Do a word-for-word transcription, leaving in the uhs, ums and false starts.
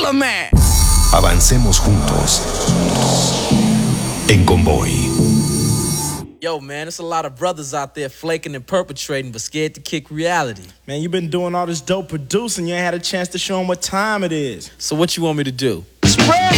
Killer Man. Avancemos juntos en convoy. Yo, man, there's a lot of brothers out there flaking and perpetrating, but scared to kick reality. Man, you've been doing all this dope producing. You ain't had a chance to show them what time it is. So what you want me to do? Spread